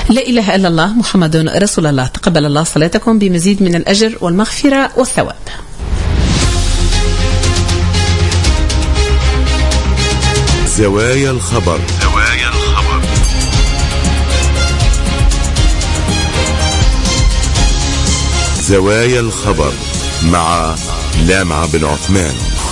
لا إله إلا الله محمد رسول الله. تقبل الله صلاتكم بمزيد من الأجر والمغفرة والثواب. زوايا الخبر. زوايا الخبر مع لامعة بن عثمان.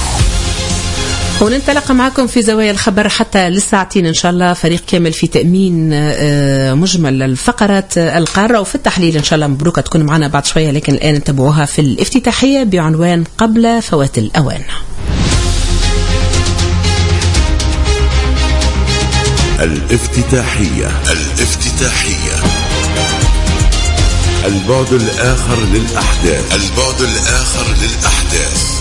وننطلق معكم في زوايا الخبر حتى للساعتين إن شاء الله. فريق كامل في تأمين مجمل الفقرة القارة وفي التحليل إن شاء الله. مبروكة تكون معنا بعد شوية، لكن الآن نتابعوها في الافتتاحية بعنوان قبل فوات الأوان. الافتتاحية. البعد الآخر للأحداث.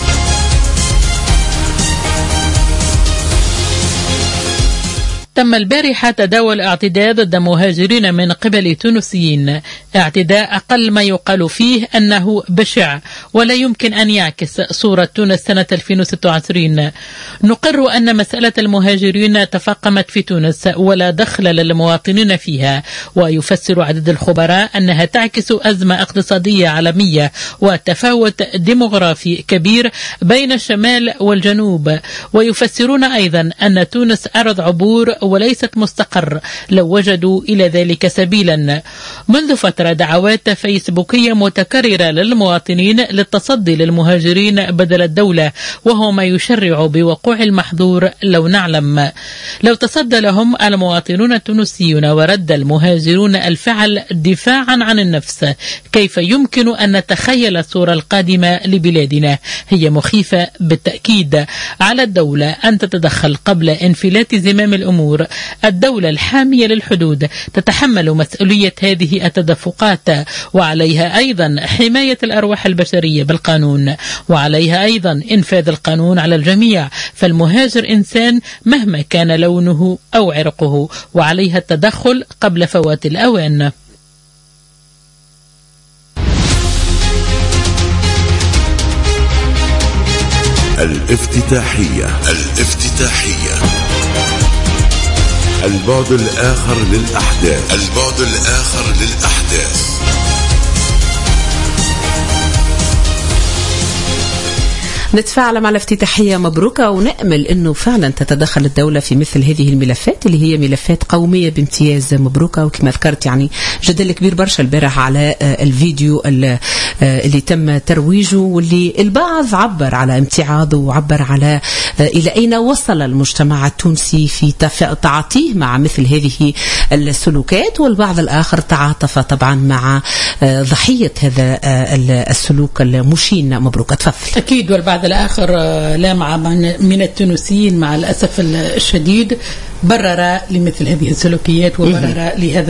تم البارحة تداول اعتداء ضد مهاجرين من قبل تونسيين، اعتداء أقل ما يقال فيه أنه بشع ولا يمكن أن يعكس صورة تونس سنة 2026. نقر أن مسألة المهاجرين تفاقمت في تونس ولا دخل للمواطنين فيها، ويفسر عدد الخبراء أنها تعكس أزمة اقتصادية عالمية وتفاوت ديموغرافي كبير بين الشمال والجنوب، ويفسرون أيضا أن تونس أرض عبور وليست مستقر لو وجدوا إلى ذلك سبيلا. منذ فترة دعوات فيسبوكية متكررة للمواطنين للتصدي للمهاجرين بدل الدولة، وهو ما يشرع بوقوع المحظور لو نعلم. لو تصدى لهم المواطنون التونسيون ورد المهاجرون الفعل دفاعا عن النفس، كيف يمكن أن نتخيل الصورة القادمة لبلادنا؟ هي مخيفة بالتأكيد. على الدولة أن تتدخل قبل انفلات زمام الأمور. الدولة الحامية للحدود تتحمل مسؤولية هذه التدفقات، وعليها أيضا حماية الأرواح البشرية بالقانون، وعليها أيضا إنفاذ القانون على الجميع، فالمهاجر إنسان مهما كان لونه أو عرقه، وعليها التدخل قبل فوات الأوان. الافتتاحية. البعد الآخر للأحداث. نتفاعل مع الافتتاحية مبروكة، ونأمل أنه فعلا تتدخل الدولة في مثل هذه الملفات اللي هي ملفات قومية بامتياز مبروكة. وكما ذكرت يعني جدل كبير برشا البارح على الفيديو اللي تم ترويجه، واللي البعض عبر على امتعاضه وعبر على إلى أين وصل المجتمع التونسي في تعاطيه مع مثل هذه السلوكات، والبعض الآخر تعاطف طبعا مع ضحية هذا السلوك المشين. مبروكة تفضل. أكيد. والبعض الآخر لامع من التونسيين مع الأسف الشديد برر لمثل هذه السلوكيات وبرر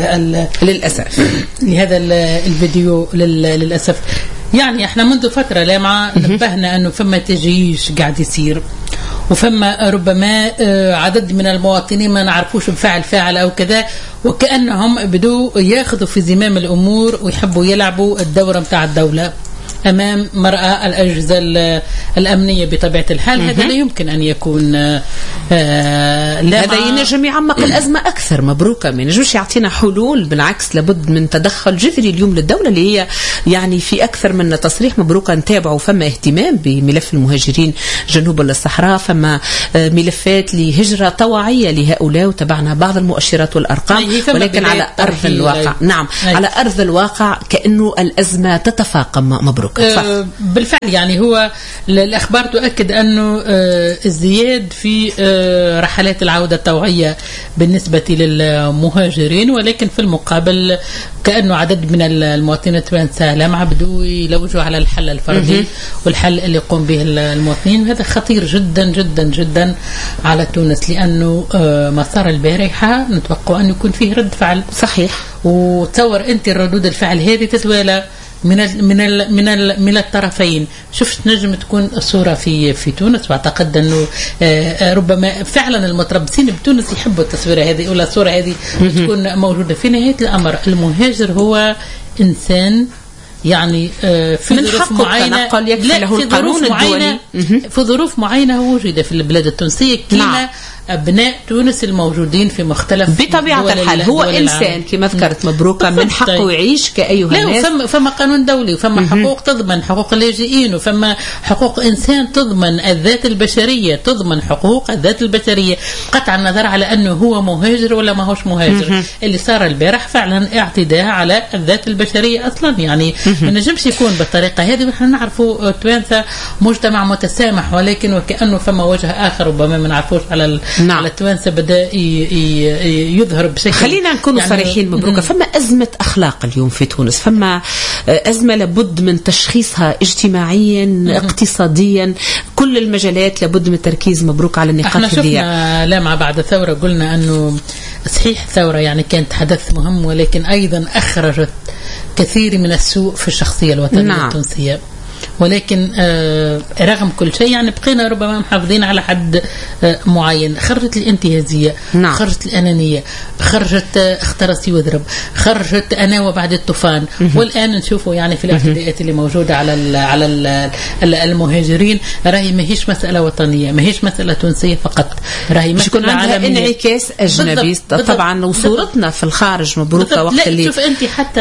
لهذا الفيديو للأسف. يعني احنا منذ فترة لامعة نبهنا أنه فما تجيش قاعد يصير، وفما ربما عدد من المواطنين ما نعرفوش بفعل أو كذا، وكأنهم بدوا ياخذوا في زمام الأمور ويحبوا يلعبوا الدورة متاع الدولة أمام مرأة الأجهزة الأمنية بطبيعة الحال. هذا لا يمكن أن يكون هذا ينجم يعمق الأزمة أكثر. مبروكة ما ينجمش يعطينا حلول، بالعكس لابد من تدخل جذري اليوم للدولة اللي هي يعني في أكثر من تصريح. مبروكة نتابعوا فما اهتمام بملف المهاجرين جنوب الصحراء، فما ملفات لهجرة طوعية لهؤلاء، وتبعنا بعض المؤشرات والأرقام، ولكن على أرض الواقع على أرض الواقع كأنه الأزمة تتفاقم. مبروك. بالفعل يعني هو الأخبار تؤكد أنه الزياد في رحلات العودة الطوعية بالنسبة للمهاجرين، ولكن في المقابل كأنه عدد من المواطنين التوانسة لامعة بدوا يلوجوا على الحل الفردي والحل اللي يقوم به المواطنين. وهذا خطير جدا جدا جدا على تونس، لأنه ما صار البارحة نتوقع أن يكون فيه رد فعل. صحيح. وتصور أنت الردود الفعل هذه تتوالى من الطرفين. شفت نجم تكون الصورة في تونس، واعتقد أنه ربما فعلا المتربصين بتونس يحبوا التصوير هذه ولا الصورة هذه تكون موجودة. في نهاية الأمر المهاجر هو إنسان يعني في ظروف معينة، في ظروف معينة هو وجد في البلاد التونسية كما أبناء تونس الموجودين في مختلف بطبيعة الحال هو إنسان كما ذكرت مبروكة من حقه يعيش كأيها الناس. لا فما قانون دولي وفما حقوق تضمن حقوق اللاجئين وفما حقوق إنسان تضمن الذات البشرية، تضمن حقوق الذات البشرية قطع النظر على أنه هو مهاجر ولا ما هوش مهاجر. اللي صار البارح فعلا اعتداء على الذات البشرية أصلا، يعني ما نجمش يكون بالطريقة هذه. ونحن نعرفوا توانسة مجتمع متسامح، ولكن وكأنه فما وجه آخر ربما ما نعرفوش على على توانسة بدأ يظهر بشكل. خلينا نكون يعني صريحين مبروكة، فما أزمة أخلاق اليوم في تونس، فما أزمة لابد من تشخيصها اجتماعيا اقتصاديا، كل المجالات لابد من التركيز مبروك على النقاط هذه. احنا شفنا لمعة بعد ثورة قلنا أنه صحيح ثورة يعني كانت حدث مهم، ولكن أيضا أخرجت كثير من السوء في الشخصية الوطنية التونسية. ولكن رغم كل شيء يعني بقينا ربما محافظين على حد معين. خرجت الانتهازية، خرجت الأنانية، خرجت اخترسي وضرب، خرجت أنا وبعد الطوفان. والآن نشوفوا يعني في الاعتداءات اللي موجودة على المهاجرين، راهي ما هيش مسألة وطنية، ما هيش مسألة تونسية فقط، راهي مسألة عالمية، انعكاس أجنبي طبعا. وصورتنا في الخارج مبروكة وقت اللي شوف أنت حتى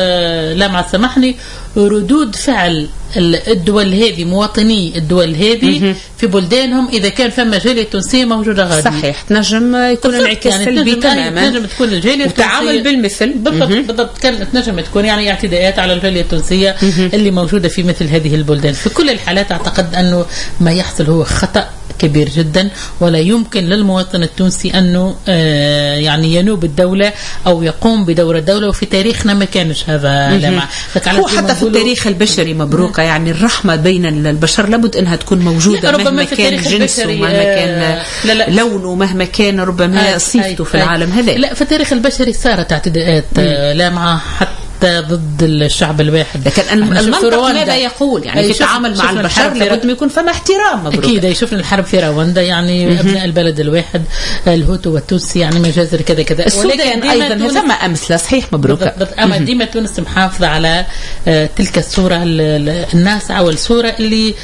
لما سمحني ردود فعل الدول هذه، مواطني الدول هذه في بلدانهم، إذا كان فما جالية تونسية موجودة غادي صحيح تنجم يكون انعكاس يعني سلبي تماما، تنجم تكون الجالية وتعامل بالمثل بالضبط كان تنجم تكون يعني اعتداءات على الجالية التونسية اللي موجودة في مثل هذه البلدان. في كل الحالات أعتقد أنه ما يحصل هو خطأ كبير جدا، ولا يمكن للمواطن التونسي أنه يعني ينوب الدولة أو يقوم بدور الدولة، وفي تاريخنا ما كانش هذا لمع. هو حتى في التاريخ البشري مبروكة يعني الرحمة بين البشر لابد أنها تكون موجودة مهما كان جنسه ومهما كان لونه مهما كان ربما صيفته في العالم هذا. لا في التاريخ البشري صارت اعتداءات لامعة حتى ضد الشعب الواحد. لكن المنطق ماذا يقول يعني في التعامل مع البشر لابد يكون فما احترام مبروك. أكيد يشوفنا الحرب في رواندا يعني أبناء البلد الواحد الهوتو والتوتسي يعني مجازر كذا كذا. السودان أيضا ثم أمثلة صحيح مبروك. أما ديما تونس محافظة على تلك الصورة الناسعة والصورة اللي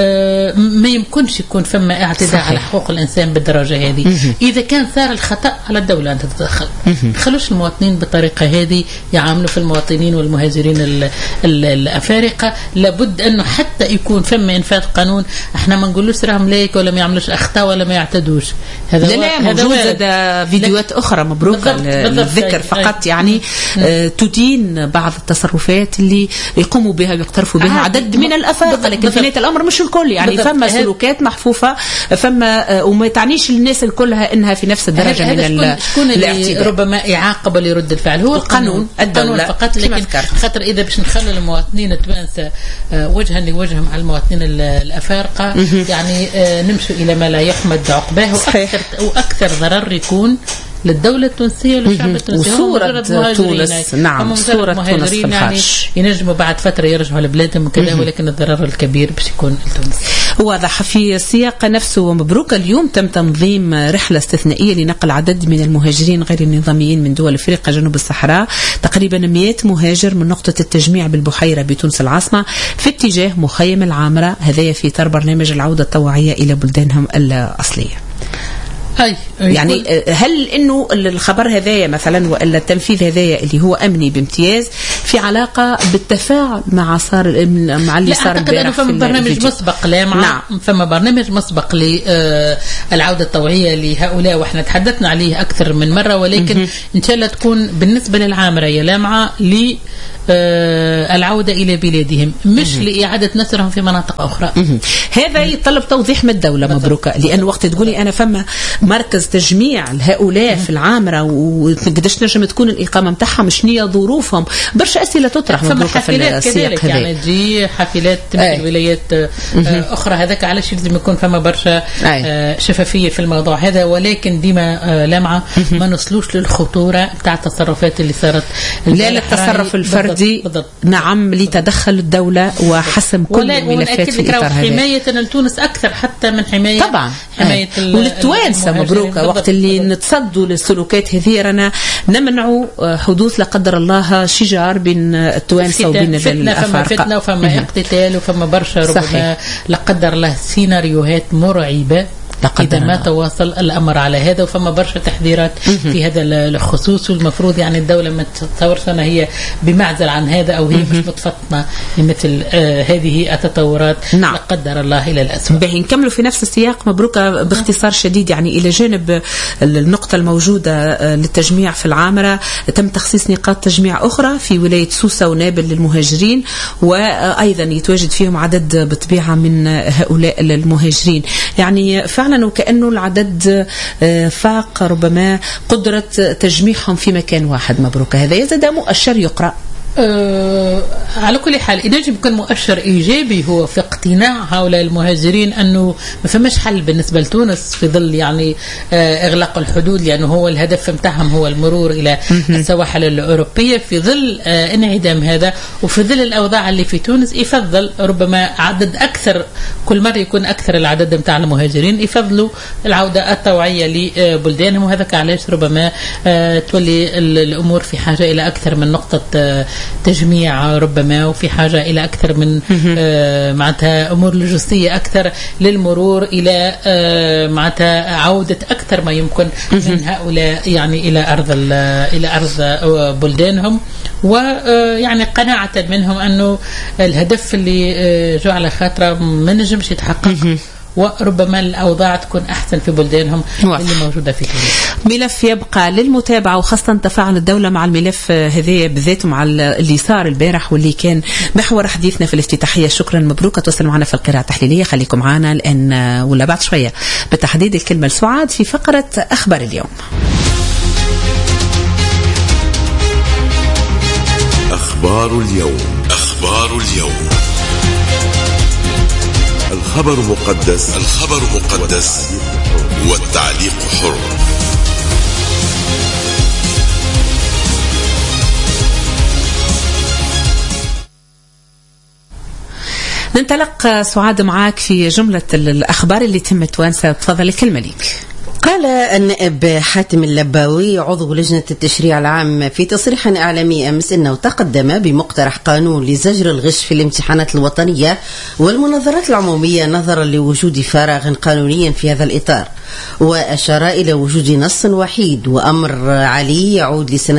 ما يمكنش يكون فما اعتداء على حقوق الإنسان بالدرجة هذه. إذا كان صار الخطأ على الدولة أن تتدخل. خلوش المواطنين بالطريقة هذه يعاملوا في المواطنين والمهاجرين الأفارقة. لابد أنه حتى يكون فما إنفاذ قانون. احنا ما نقولوش راهم لايك ولا ما يعملوش أخطاء ولا ما يعتدوش. هذا لا موجود فيديوهات أخرى مبروك الذكر فقط يعني تدين بعض التصرفات اللي يقوموا بها ويقترفوا بها عدد من الأفارقة، لكن في نهاية الأمر مش الكل يعني فما سلوكات محفوفة فما وما تعنيش الناس الكلها إنها في نفس الدرجة من الاعتداء. ربما يعاقب اللي يرد الفعل هو القانون الدولة فقط. لكن خاطر إذا باش نخلي المواطنين التوانسة وجها لوجه مع المواطنين الأفارقة يعني نمشوا إلى ما لا يحمد عقباه، وأكثر ضرر يكون للدولة التونسية وللشعب التونسي. وصورة تونس نعم صورة تونس في الخارج يعني ينجموا بعد فترة يرجعوا لبلادهم وكذا، ولكن الضرر الكبير باش يكون لتونس. واضح في السياق نفسه. ومبروك اليوم تم تنظيم رحلة استثنائية لنقل عدد من المهاجرين غير النظاميين من دول أفريقيا جنوب الصحراء، تقريبا 100 مهاجر من نقطة التجميع بالبحيرة بتونس العاصمة في اتجاه مخيم العامرة، هذا في إطار برنامج العودة الطوعية إلى بلدانهم الأصلية. يعني هل انه الخبر هذايا مثلا والا التنفيذ هذايا اللي هو امني بامتياز في علاقه بالتفاعل مع مع اللي صار امبارح؟ فما برنامج مسبق نعم. فما برنامج مسبق للعوده الطوعيه لهؤلاء واحنا تحدثنا عليه اكثر من مره، ولكن ان شاء الله تكون بالنسبه للعامره يا لامعه العودة إلى بلادهم مش لإعادة نسرهم في مناطق أخرى. هذا يطلب توضيح من الدولة مبروكة، لأن وقت تقولي أنا فما مركز تجميع لهؤلاء في العامرة وقداش نجم تكون الإقامة متاعهم شنية ظروفهم، برشا أسئلة تطرح مبروكة في السياق هذا. يعني تجي حافلات تمثل ولايات أخرى، هذاك علاش لازم يكون فما برشا شفافية في الموضوع هذا. ولكن ديما لامعة ما نصلوش للخطورة بتاع التصرفات اللي صارت، لا للتصرف الفردي بالضبط. نعم لتدخل الدولة وحسم كل الملفات في إطار هذا. حماية لتونس أكثر حتى من حماية طبعا حماية وللتوانسة مبروكة. وقت اللي نتصدوا للسلوكات هذه رانا نمنعوا حدوث لا قدر الله شجار بين التوانسة وبين الأفارقة. فتنة وفما اقتتال وفما برشا ربما لا قدر الله سيناريوهات مرعبة إذا ما تواصل الأمر على هذا. وفما برشا تحذيرات في هذا الخصوص، والمفروض يعني الدولة ما تتصورش أنها هي بمعزل عن هذا أو هي مش متفطنة لمثل هذه التطورات. نعم. لا قدر الله إلى الأسوأ. باهي نكملوا في نفس السياق مبروكة باختصار شديد. يعني إلى جانب النقطة الموجودة للتجميع في العامرة، تم تخصيص نقاط تجميع أخرى في ولاية سوسة ونابل للمهاجرين، وأيضا يتواجد فيهم عدد بطبيعة من هؤلاء المهاجرين. يعني فعلا وكأنه العدد فاق ربما قدرة تجميعهم في مكان واحد. مبروك، هذا يزيد مؤشر يقرأ. على كل حال يجب يكون مؤشر إيجابي هو في اقتناع هؤلاء المهاجرين أنه ما فماش حل بالنسبة لتونس في ظل يعني إغلاق الحدود، لأنه هو الهدف متاعهم هو المرور إلى السواحل الأوروبية. في ظل انعدام هذا وفي ظل الأوضاع اللي في تونس، يفضل ربما عدد أكثر، كل مرة يكون أكثر العدد متاع المهاجرين، يفضلوا العودة الطوعية لبلدانهم. وهذا علاش ربما تولي الأمور في حاجة إلى أكثر من نقطة تجميع ربما، وفي حاجة إلى أكثر من معناتها أمور لوجستية أكثر للمرور إلى معناتها عودة أكثر ما يمكن من هؤلاء يعني إلى أرض بلدانهم. ويعني قناعة منهم أنه الهدف اللي جو على خاطره ما نجمش يتحقق، وربما الأوضاع تكون أحسن في بلدانهم اللي موجودة في تونس. ملف يبقى للمتابعة، وخاصة تفاعل الدولة مع الملف هذا بالذات، مع اللي صار البارح واللي كان محور حديثنا في الافتتاحية. شكرا مبروك، تواصل معنا في القراءة التحليلية. خليكم معنا الآن ولا بعد شوية بالتحديد الكلمة لسعاد في فقرة أخبار اليوم. أخبار اليوم. أخبار اليوم. الخبر مقدس. الخبر مقدس والتعليق حر. ننطلق سعاد معاك في جملة الأخبار اللي تمت وانسى. تفضل الكلمة لك. قال النائب حاتم اللباوي عضو لجنة التشريع العام في تصريح إعلامي أمس أنه تقدم بمقترح قانون لزجر الغش في الامتحانات الوطنية والمناظرات العمومية نظرا لوجود فراغ قانوني في هذا الإطار، وأشار إلى وجود نص وحيد وأمر علي يعود لسنة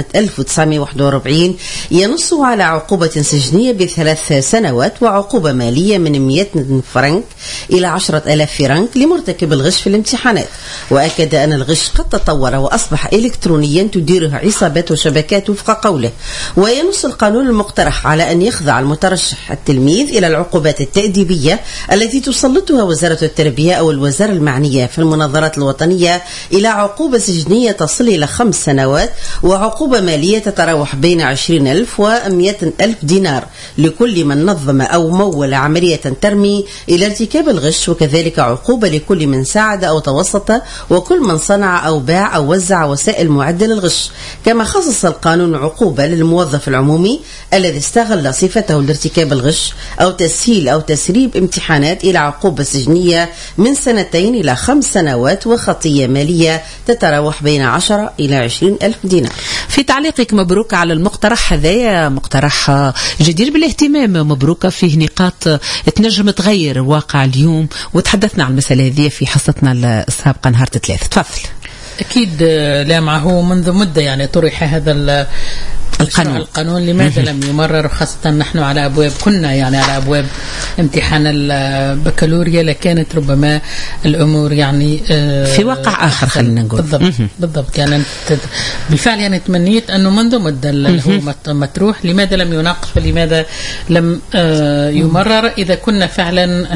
1941 ينص على عقوبة سجنية ب3 سنوات وعقوبة مالية من 100 فرنك إلى 10,000 فرنك لمرتكب الغش في الامتحانات. وأكد أن الغش قد تطور وأصبح إلكترونيا تديره عصابات وشبكات وفق قوله. وينص القانون المقترح على أن يخضع المترشح التلميذ إلى العقوبات التأديبية التي تسلطها وزارة التربية أو الوزارة المعنية في المناظرات الوطنية إلى عقوبة سجنية تصل إلى 5 سنوات وعقوبة مالية تتراوح بين 20,000 و100,000 دينار لكل من نظم أو مول عملية ترمي إلى ارتكاب الغش، وكذلك عقوبة لكل من ساعد أو توسط وكل من صنع أو باع أو وزع وسائل معدة للغش. كما خصص القانون عقوبة للموظف العمومي الذي استغل صفته لارتكاب الغش أو تسهيل أو تسريب امتحانات إلى عقوبة سجنية من 2 إلى 5 سنوات وخطية مالية تتراوح بين 10 إلى 20,000 دينار. في تعليقك مبروك على المقترح هذا، مقترح جدير بالاهتمام مبروك، فيه نقاط تنجم تغير واقع اليوم، وتحدثنا عن المسألة هذه في حصتنا السابقة نهار 3. تفضل. أكيد لامعه منذ مدة يعني طرح هذا القانون لماذا لم يمرر، خاصة نحن على أبواب، كنا يعني على أبواب امتحان البكالوريا، لكانت ربما الأمور يعني في واقع آخر خلينا نقول. بالضبط يعني بالفعل يعني تمنيت أنه منذ مدة هو مطروح، لماذا لم يناقش ولماذا لم يمرر إذا كنا فعلا